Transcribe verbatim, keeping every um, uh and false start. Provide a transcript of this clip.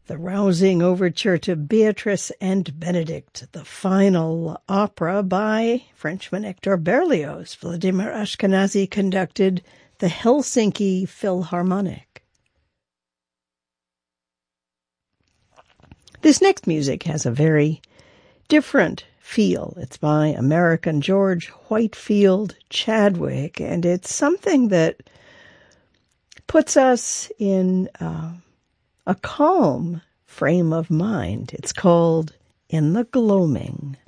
The rousing overture to Beatrice and Benedict, the final opera by Frenchman Hector Berlioz. Vladimir Ashkenazy conducted the Helsinki Philharmonic. This next music has a very different feel. It's by American George Whitefield Chadwick, and it's something that puts us in uh, a calm frame of mind. It's called In the Gloaming.